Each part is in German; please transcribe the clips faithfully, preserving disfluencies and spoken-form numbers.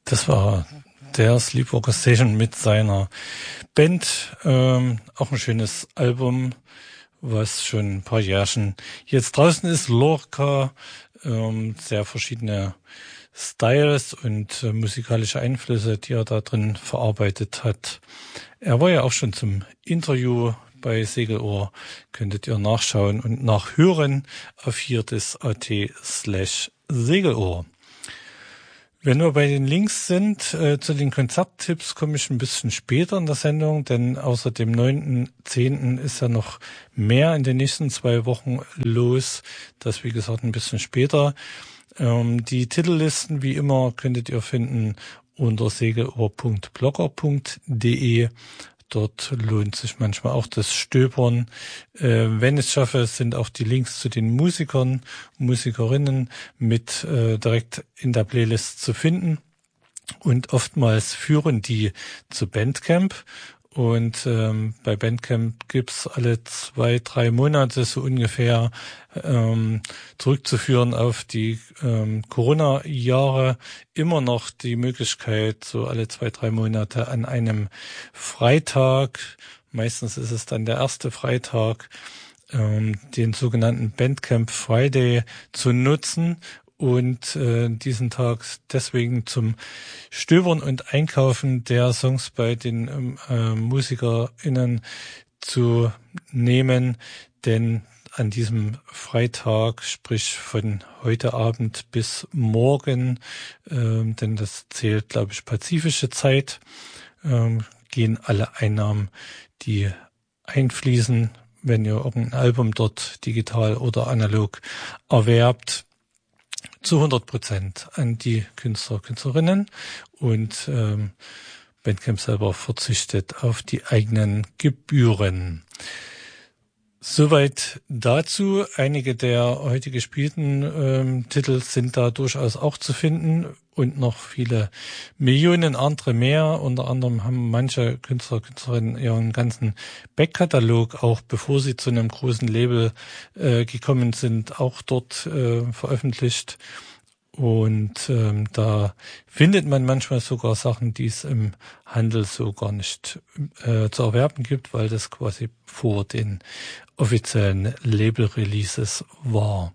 Das war der Sleepwalker Station mit seiner Band. Ähm, auch ein schönes Album, was schon ein paar Jährchen jetzt draußen ist. Lorca, ähm, sehr verschiedene Styles und äh, musikalische Einflüsse, die er da drin verarbeitet hat. Er war ja auch schon zum Interview bei Segelohr. Könntet ihr nachschauen und nachhören auf viertes.at slash Segelohr. Wenn wir bei den Links sind, äh, zu den Konzerttipps komme ich ein bisschen später in der Sendung, denn außer dem neunten zehnten ist ja noch mehr in den nächsten zwei Wochen los. Das, wie gesagt, ein bisschen später. Ähm, die Titellisten, wie immer, könntet ihr finden unter segelohr punkt blogger punkt de. Dort lohnt sich manchmal auch das Stöbern. Äh, wenn ich es schaffe, sind auch die Links zu den Musikern, Musikerinnen mit äh, direkt in der Playlist zu finden. Und oftmals führen die zu Bandcamp. Und ähm, bei Bandcamp gibt's alle zwei, drei Monate so ungefähr ähm, zurückzuführen auf die ähm, Corona-Jahre immer noch die Möglichkeit, so alle zwei, drei Monate an einem Freitag, meistens ist es dann der erste Freitag, ähm, den sogenannten Bandcamp Friday zu nutzen und äh, diesen Tag deswegen zum Stöbern und Einkaufen der Songs bei den äh, MusikerInnen zu nehmen, denn an diesem Freitag, sprich von heute Abend bis morgen, äh, denn das zählt, glaube ich, pazifische Zeit, äh, gehen alle Einnahmen, die einfließen, wenn ihr irgendein Album dort digital oder analog erwerbt, zu hundert Prozent an die Künstler, Künstlerinnen und ähm, Bandcamp selber verzichtet auf die eigenen Gebühren. Soweit dazu. Einige der heute gespielten ähm, Titel sind da durchaus auch zu finden und noch viele Millionen andere mehr. Unter anderem haben manche Künstler, Künstlerinnen ihren ganzen Backkatalog, auch bevor sie zu einem großen Label äh, gekommen sind, auch dort äh, veröffentlicht. Und ähm, da findet man manchmal sogar Sachen, die es im Handel so gar nicht äh, zu erwerben gibt, weil das quasi vor den offiziellen Label-Releases war.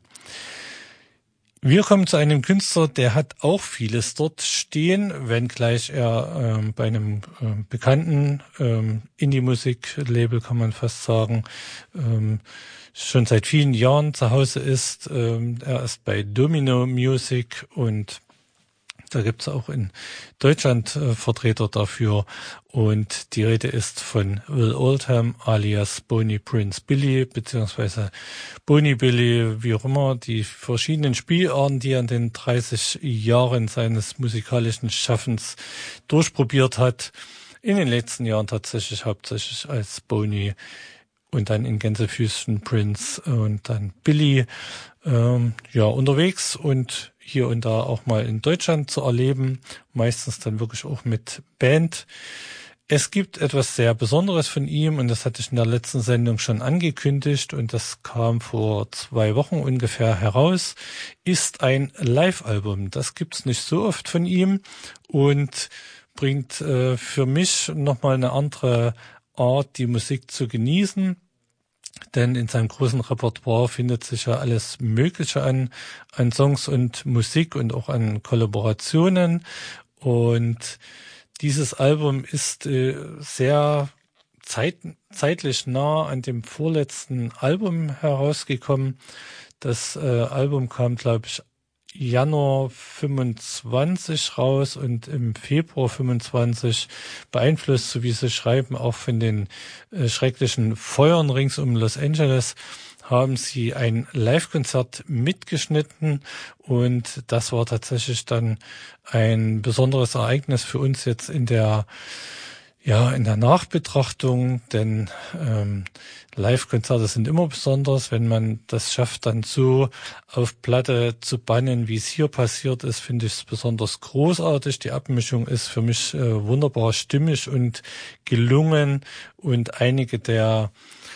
Wir kommen zu einem Künstler, der hat auch vieles dort stehen, wenngleich er ähm, bei einem äh, bekannten ähm, Indie-Musik-Label, kann man fast sagen, ähm, schon seit vielen Jahren zu Hause ist. Ähm, er ist bei Domino Music und da gibt's auch in Deutschland äh, Vertreter dafür. Und die Rede ist von Will Oldham alias Boney Prince Billy, beziehungsweise Boney Billy, wie auch immer, die verschiedenen Spielarten, die er in den dreißig Jahren seines musikalischen Schaffens durchprobiert hat. In den letzten Jahren tatsächlich hauptsächlich als Boney und dann in Gänsefüßchen Prince und dann Billy ähm, ja unterwegs und hier und da auch mal in Deutschland zu erleben, meistens dann wirklich auch mit Band. Es gibt etwas sehr Besonderes von ihm und das hatte ich in der letzten Sendung schon angekündigt und das kam vor zwei Wochen ungefähr heraus, ist ein Live-Album. Das gibt's nicht so oft von ihm und bringt äh, für mich nochmal eine andere Art, die Musik zu genießen. Denn in seinem großen Repertoire findet sich ja alles Mögliche an, an Songs und Musik und auch an Kollaborationen. Und dieses Album ist äh, sehr zeit, zeitlich nah an dem vorletzten Album herausgekommen. Das äh, Album kam, glaube ich, Januar fünfundzwanzig raus und im Februar fünfundzwanzig beeinflusst, so wie sie schreiben, auch von den äh, schrecklichen Feuern rings um Los Angeles, haben sie ein Live-Konzert mitgeschnitten und das war tatsächlich dann ein besonderes Ereignis für uns jetzt in der Ja, in der Nachbetrachtung, denn ähm, Live-Konzerte sind immer besonders, wenn man das schafft, dann so auf Platte zu bannen, wie es hier passiert ist, finde ich es besonders großartig. Die Abmischung ist für mich äh, wunderbar stimmig und gelungen und einige der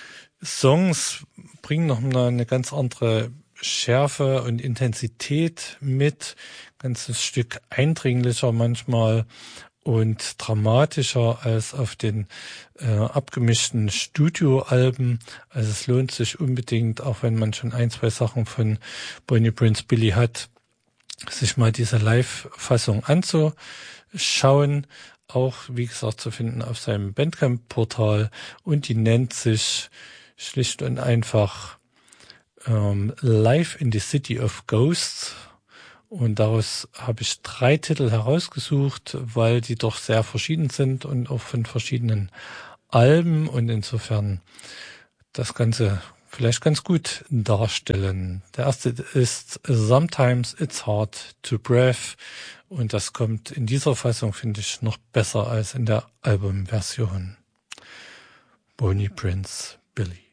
Songs bringen noch eine, eine ganz andere Schärfe und Intensität mit, ganzes Stück eindringlicher manchmal und dramatischer als auf den äh, abgemischten Studioalben. Also es lohnt sich unbedingt, auch wenn man schon ein, zwei Sachen von Bonnie Prince Billy hat, sich mal diese Live-Fassung anzuschauen. Auch, wie gesagt, zu finden auf seinem Bandcamp-Portal. Und die nennt sich schlicht und einfach ähm, Live in the City of Ghosts. Und daraus habe ich drei Titel herausgesucht, weil die doch sehr verschieden sind und auch von verschiedenen Alben und insofern das Ganze vielleicht ganz gut darstellen. Der erste ist Sometimes It's Hard to Breathe und das kommt in dieser Fassung, finde ich, noch besser als in der Albumversion. Bonnie Prince Billy.